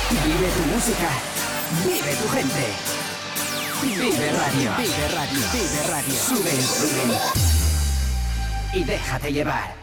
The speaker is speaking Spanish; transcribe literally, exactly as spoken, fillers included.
Vive tu música. Vive tu gente. Vive Radio. Vive Radio. Vive Radio. Sube el volumen. Y déjate llevar.